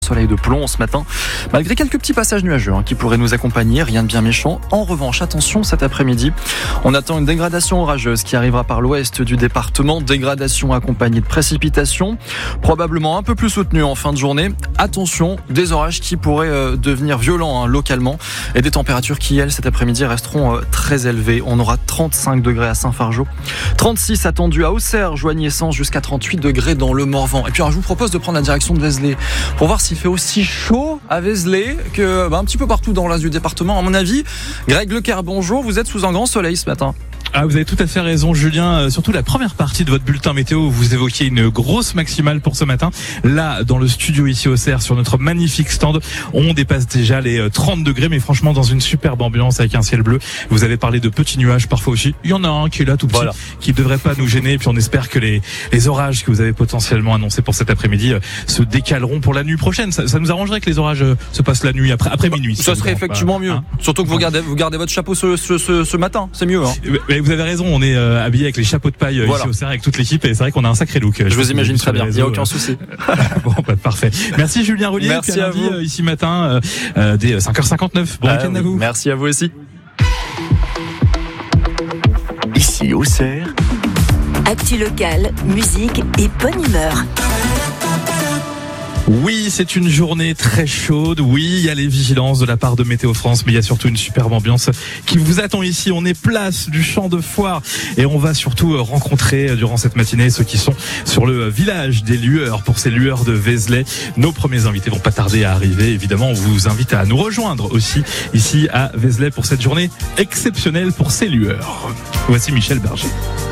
soleil de plomb ce matin, malgré quelques petits passages nuageux qui pourraient nous accompagner, rien de bien méchant. En revanche, attention, cet après-midi, on attend une dégradation orageuse qui arrivera par l'ouest du département, dégradation accompagnée de précipitations, probablement un peu plus soutenue en fin de journée. Attention, des orages qui pourraient devenir violents localement et des températures qui, elles, cet après-midi resteront très élevées. On aura 35 degrés à Saint-Fargeau, 36 attendus à Auxerre, Joigny-Essence, jusqu'à 38 degrés dans le Morvan. Et puis alors, je vous propose de prendre la direction de Vézelay pour voir s'il fait aussi chaud à Vézelay que un petit peu partout dans l'est du département. À mon avis, Greg Leclerc, bonjour, vous êtes sous un grand soleil ce matin. Ah, vous avez tout à fait raison, Julien. Surtout la première partie de votre bulletin météo, vous évoquiez une grosse maximale pour ce matin. Là, dans le studio ici au CER, sur notre magnifique stand, on dépasse déjà les 30 degrés, mais franchement dans une superbe ambiance avec un ciel bleu. Vous avez parlé de petits nuages parfois aussi. Il y en a un qui est là tout petit, qui ne devrait pas nous gêner. Et puis on espère que les orages que vous avez potentiellement annoncés pour cet après-midi se décaleront pour la nuit prochaine. Ça nous arrangerait que les orages se passent la nuit après minuit. Ça serait effectivement mieux. Surtout que vous gardez votre chapeau ce matin, c'est mieux. Mais vous avez raison, on est habillé avec les chapeaux de paille ici au CER avec toute l'équipe et c'est vrai qu'on a un sacré look. Je vous imagine très bien, il n'y a aucun souci. Bon, parfait. Merci Julien Rollier. Merci à vous. Ici matin, dès 5h59. Bon week-end à vous. Merci à vous aussi. Ici au CER. Actu locale, musique et bonne humeur. Oui, c'est une journée très chaude. Oui, il y a les vigilances de la part de Météo France, mais il y a surtout une superbe ambiance qui vous attend ici. On est place du champ de foire et on va surtout rencontrer durant cette matinée ceux qui sont sur le village des lueurs pour ces lueurs de Vézelay. Nos premiers invités vont pas tarder à arriver. Évidemment, on vous invite à nous rejoindre aussi ici à Vézelay pour cette journée exceptionnelle pour ces lueurs. Voici Michel Berger.